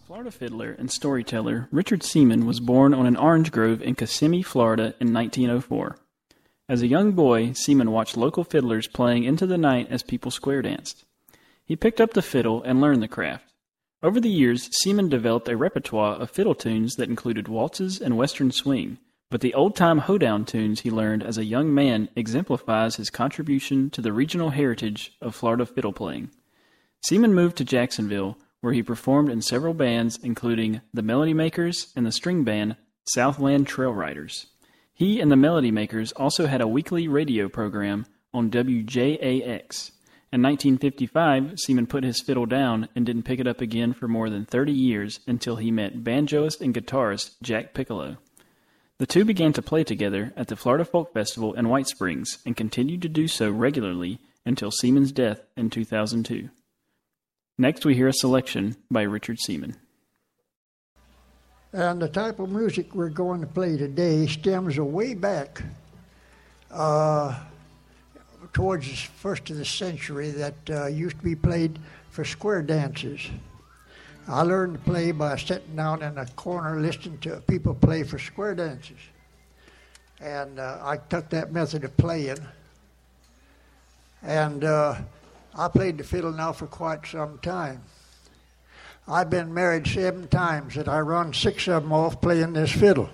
Florida fiddler and storyteller Richard Seaman was born on an orange grove in Kissimmee, Florida in 1904. As a young boy, Seaman watched local fiddlers playing into the night as people square danced. He picked up the fiddle and learned the craft. Over the years, Seaman developed a repertoire of fiddle tunes that included waltzes and western swing, but the old-time hoedown tunes he learned as a young man exemplifies his contribution to the regional heritage of Florida fiddle playing. Seaman moved to Jacksonville, where he performed in several bands, including the Melody Makers and the string band Southland Trail Riders. He and the Melody Makers also had a weekly radio program on WJAX. In 1955, Seaman put his fiddle down and didn't pick it up again for more than 30 years until he met banjoist and guitarist Jack Piccolo. The two began to play together at the Florida Folk Festival in White Springs and continued to do so regularly until Seaman's death in 2002. Next, we hear a selection by Richard Seaman. And the type of music we're going to play today stems way back towards the first of the century that used to be played for square dances. I learned to play by sitting down in a corner listening to people play for square dances. And I took that method of playing. And I played the fiddle now for quite some time. I've been married 7 times, and I run 6 of them off playing this fiddle.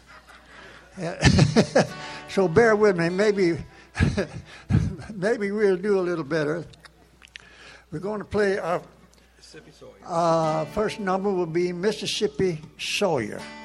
So bear with me. Maybe we'll do a little better. We're going to play Mississippi Sawyer. First number will be Mississippi Sawyer.